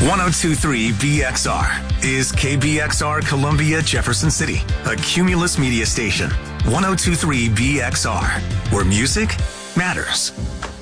1023 BXR is KBXR Columbia, Jefferson City, a Cumulus media station. 1023 BXR, where music matters.